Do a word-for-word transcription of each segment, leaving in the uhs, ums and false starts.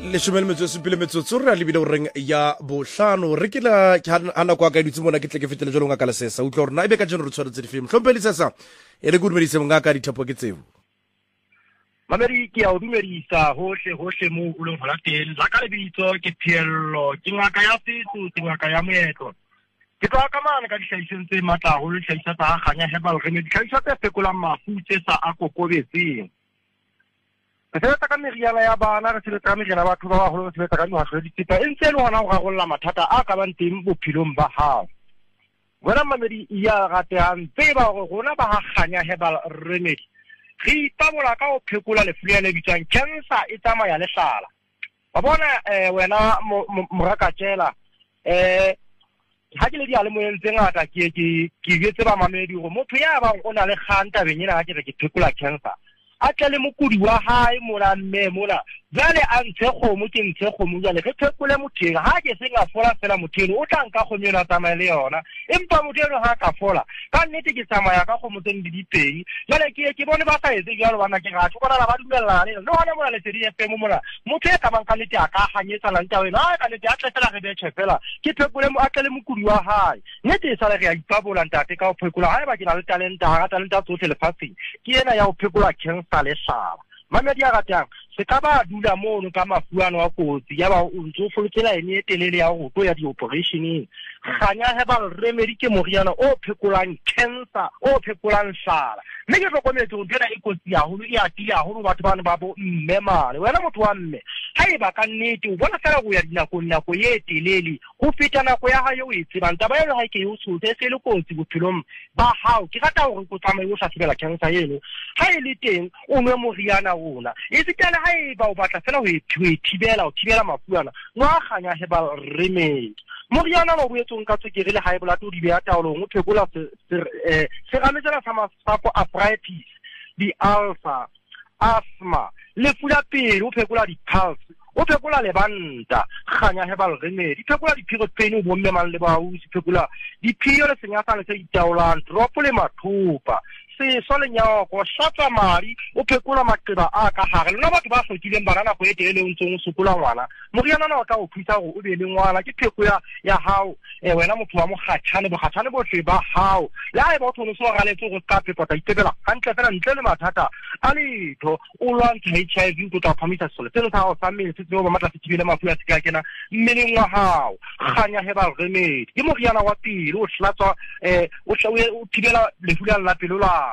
le shumele metso sepile metso tsura le bile o reng ya bohlano re kila hana kwa ka ditse mona ke tle ke fetele jolo nga ka lesesa utlo rena ibe ka jeno re tshwaretse difilm hlompeli sesa e re good medise nga ka dithapo ke tsebo mameri ke a o dumedisa hohle hohle mo o leng hola teng la ka lebitso ke Phiello ke ngaka ya setso ke ngaka ya moetlo ke tloa ka mana ka dihlahisong tse matla ho le hlahisa tsa ganya herbal remedy tlhahiso tse fekolang mafu tse sa akokobetseng re sebetsa ka meriana ya bana re sebetsa ka meriana ya batho ba baholo re sebetsa ka mehasho ya ditshepa e ntse le hona ho rarolla mathata a ka bang teng bophelong ba hao wena mamedi ya ratehang tseba hore rona ba ganya herbal remedy re ipabola ka ho phekola lefu le bitswang cancer e tsamaya le hlala wa bona eh wena morakatjela eh ha ke le di ale moeng tse ngata ke ke ke betse ba mamedi hore motho ya bang o na le kganta benyena ha ke re ke phekola cancer a tle le mokudi wa hae mona mme mona jale a ntshe kgomo ke ntshe kgomo jale re phekole motheng ha ke se nga fola fela motheng o tla nka kgomo yona tsamaya le yona empa motheng ha ka fola ka nnete ke tsamaya ka kgomo tse di dipeng jale ke ke bone ba sa etse jalo bana ke ga tshwana la ba dumellana le hona mona le tedi F M mona motho e ka bang ka nnete a ka hanyetsa la ntwa wena ka nnete a tletela re be tshepela ke phekole mo a tle le mokudi wa hae nnete sa le re a ipabola ntate ka ho phekola ha ba ke na le talenta ha talenta tsohle le fatseng ke ena ya ho phekola cancer le hlaba mamedi a ratang se ka ba dula mono ka mafuano wa kotsi ya ba o ntso folotela ene e telele ya go to ya di operationeng ganya herbal remedy ke moriana o phekolang cancer o phekolang hlala mme ke hlokometse go dira ikotsi ya ho ya tila ho batho bana ba bo mme mane wena motho wa mme ha e ba ka nnete o bona fela go ya dinako nako ye telele go feta nako ya hayo o itse banta ba yona ha ke o sote se le kotsi bophelong ba hao ke rata gore go tsamaye o hlatsibela cancer yeno ha e le teng o nwe moriana ona e se kana ha e ba o batla fela ho e thibela o thibela mafuana wa ganya herbal remedy moriana no boetsong ka tsokere le high blood o di beya taolong o phekola eh se rametsela sa masapo arthritis di ulcer asthma le fula pele o phekola di pulse o phekola le banta ganya herbal remedy phekola di period pain o bomme mang le ba o se phekola di phio le senyasa le se itaolang drop le mathupa se so le nyago go shatsa mari o phekola maqeba a ka hare lona batho ba hlokileng banana go etele le ntse o sokola ngwana moriana na o tla o thusa go o be le ngwana ke pheko ya ya hao eh wena motho wa mogatshane bogatshane bohle ba hao le ha e ba o tlo so galetse go ka pepota itebela hantle fela ntle le mathata a letho o lwantsha H I V go tla phamisa sole tseno tsa go family se tseo ba matla se tibele mafu a tsika kena mmeleng wa hao ganya herbal remedy ke moriana wa pele o hlatswa eh o tibela lefu la pelo la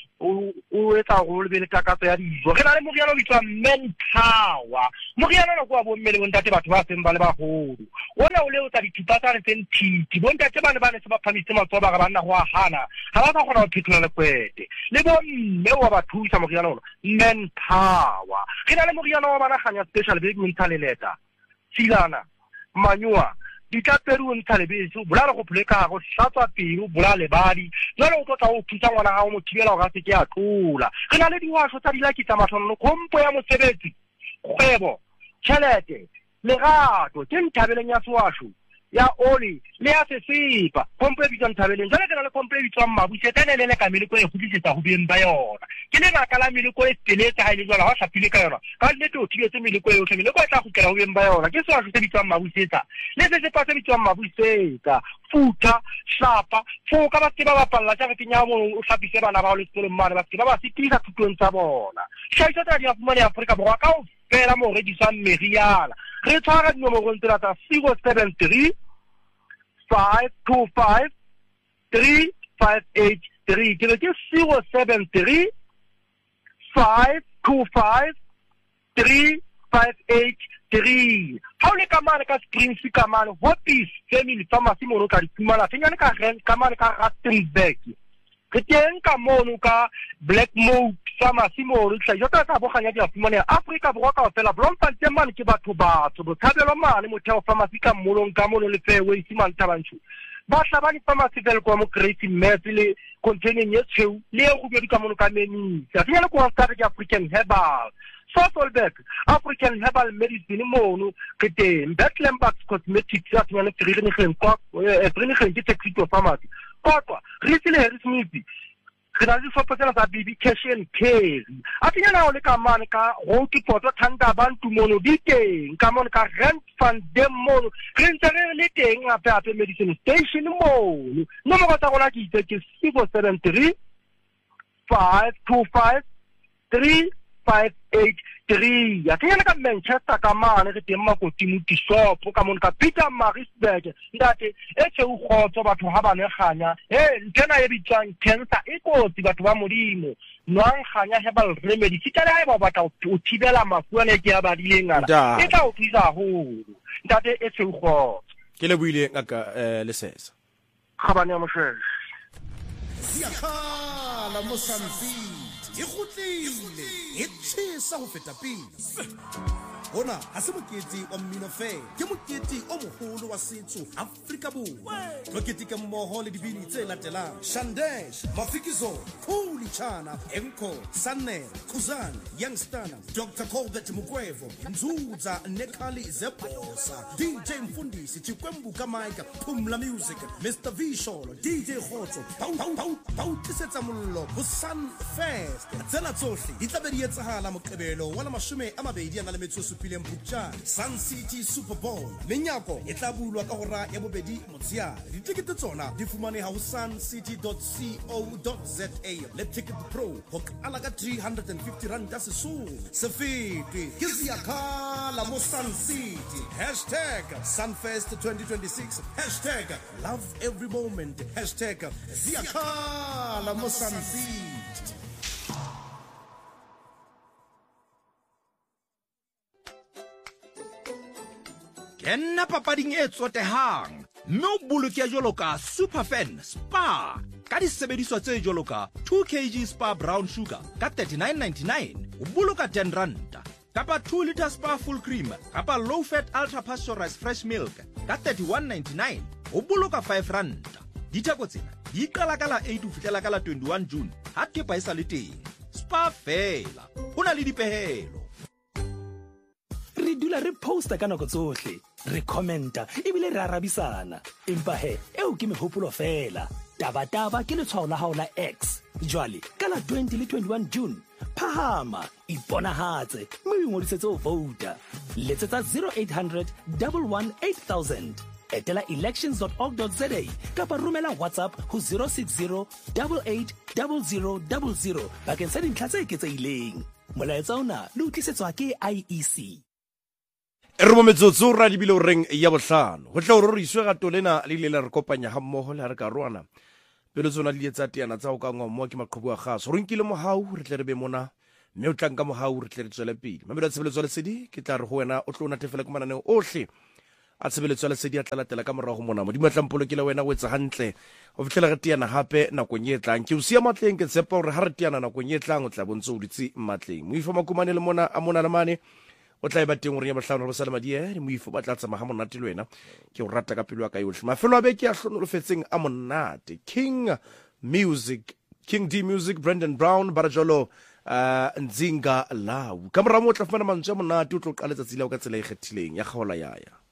o o etsa go le bele takatso ya dijo re na le moriana o bitswa Manpower moriana no go a bo mmele bo ntate batho ba seng ba le bagolo ona o le o tsa ditipatane tse ntiti bo ntate bana ba ne se ba phamitse matso ba ga bana go agana ha ba sa gona go phetola le kwete le bo mme wa ba thusa moriana ona Manpower re na le moriana wa bana ganya special big mental letter silana manyua di tla peru ntsha le beso bulala go pleka go hlatswa pelo bulale badi jalo o tla o thusa ngwana ga o mo thibela go se ke a tlola re na le diwasho tsa dilaki tsa matlhono kompo ya mosebetsi kgwebo tšhelete lerato ke nthabeleng ya swasho ya oli le ya sesipa kompo e bitswang thabeleng jalo ke na le kompo e bitswang mabusetsane le le ka meleko e go ditsetsa go beng ba yona ke le ngaka la meleko e teletse ha ile jalo ha hlapile ka yona ka nnete o thibetse meleko e otlhe meleko e tla go kera go beng ba yona ke swasho se bitswang mabusetsa le se se pa se bitswang mabusetsa futa hlapa fo ka ba ke ba bapalla tsa re tinya mo o hlapise bana ba o le sekolong mane ba ke ba ba sitisa thutong tsa bona shaisa tsa di afumane Afrika borwa ka o fela mo rekisang meriana re tshwara dinomoro tsela tsa zero seven three five two five three five eight three ke ke zero seven three five two five three five eight three ha o le ka mane ka Springs ka mane Hopis Family Pharmacy mo ka di fumana fenyane ka Rand ka mane ka Rustenburg ke teng ka mono ka Blackmount Pharmacy mo re tla jota ka boganya di fumane Afrika borwa ka fela Bloemfontein man ke batho ba tso botshabelo mane mo theo pharmacy ka molong ka mono le fewe isimang tabantsho ba hlabani pharmacy del kwa mo Great Mess le containing ye tsheu le go bedi ka mono ka meni ya fela ko ka ke African Herbal Sofolberg African Herbal Medicine mono ke teng Bethlehem Bucks Cosmetics ya tswana tshirene gen kwa e tsene gen ke Technical Pharmacy kodwa re tsile Harry Smith re na le sehlopha sena sa B B Cash and Carry a tsenya na o le ka mane ka Rocky Photo Thanda Bantu mono di teng ka mone ka Rand Van Dem mono re ntse re le teng ape ape medicine station mono no mo ka gona ke itse ke six four seven three five two five three five eight three ya tsenya ka Manchester ka mane re teng makoti mo shop ka mone ka Peter Marisburg ndate e tse u khotso batho ha ba ne ganya eh ntena e bitsang cancer e kotsi batho ba modimo nwang ganya herbal remedy tshitela e ba batla o thibela mafu ane ke ya ba dilengana e tla o thusa ho ndate e tse u khotso ke le buile ngaka le sesa ga ba ne mo sheshe siyakhala mo Sunfeed ikhutlile itshisa go feta pele bona ha se mokete wa mmino fela ke mokete o mogolo wa setso Afrika Borwa lo keteka mmoho le dibini tse latelang Shandesh Mafikizo Khuli Chana Enko Sanel Khuzana Youngstana Doctor Colbert Mugwevo Nzuza Nekali Zebosa D J Mfundisi Chikwembu Kamaika Pumla Music Mister Visholo D J Khotso Pau Pau Pau Pau Tisetsa Mollo Sun Fest tsena tsohle di tla be di etsahala moqebelo wa mashome a mabedi ana le metso supileng Phupjane Sun City Super Bowl menyako e tla bulwa ka hora ya bobedi motshiare ditikete tsona di fumaneha ho suncity dot co dot za le Ticket Pro ho ala ka three hundred fifty rand ka sesong se fete ke siyakhala mo Sun City hashtag Sunfest twenty twenty-six hashtag love every moment hashtag siyakhala mo Sun City. Enna papading e tsotehang mme o boloke jwalo ka Superfan Spa ka disebediswa tse jwalo ka two kilograms Spa brown sugar ka thirty-nine ninety-nine o boloka ten rand kapa two litre Spa full cream kapa low fat ultra pasteurized fresh milk ka thirty-one ninety-nine o boloka five rand ditheko tsena di qala ka la eight ho fihlela ka la twenty-one June ha thepa e sa le teng Spa fela hona le dipehelo re dula re posta ka nako tsohle re commenta ebile re arabisana empa he eo ke mehopolo fela taba taba ke letshwao la hao la X jwale ka la twenty le twenty-one June phahama iponahatse mme o ngodisetse ho vouta letsetsa zero eight hundred one one eight thousand etela elections dot org dot za kapa romela WhatsApp ho zero six zero eight eight zero zero zero zero bakeng sa dintlha tse eketsehileng molaetsa ona le utlisetswa ke I E C re mo metsotso ra di bile o reng ya bohlano go tla o re iswe gato lena le ile la re kopanya ga mmogo le re ka roana pele tsona di etsa teana tsa go ka ngwa mo ke maqhubu a gaso re nkile mohau re tle re be mona mme o tlang ka mohau re tle re tswele pele mamelo tshebeletso le sedi ke tla re go wena o tlo na tefela ke mananeo ohle a tshebeletso le sedi a tla latela ka morago mona mo di matlampolo ke le wena o etsa hantle o fitlela re teana hape nakong e tlang ke o sia matleng ke tsepa gore ha re teana nakong e tlang o tla bontse o ditse matleng mo ifa makumane le mona a mona le mane o tla e ba teng gore ya bohlano re bosala madie di moifo ba tla tsama ha monate le wena ke o rata ka pelo ya ka yohle mafelo a beke a hlonolofetseng a monate King Music King D Music Brendan Brown barajolo uh, Nzinga Lau ka mora mo tla fumana mantswe a monate o tlo qala tsatsile o ka tsela e kgethileng ya kgaola yaya